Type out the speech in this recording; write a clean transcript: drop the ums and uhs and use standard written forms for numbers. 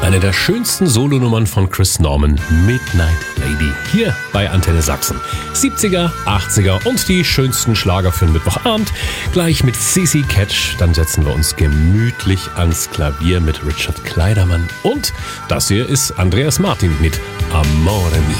Eine der schönsten Solonummern von Chris Norman, Midnight Lady, hier bei Antenne Sachsen. 70er, 80er und die schönsten Schlager für den Mittwochabend. Gleich mit CC Catch, dann setzen wir uns gemütlich ans Klavier mit Richard Kleidermann. Und das hier ist Andreas Martin mit Amore Mio.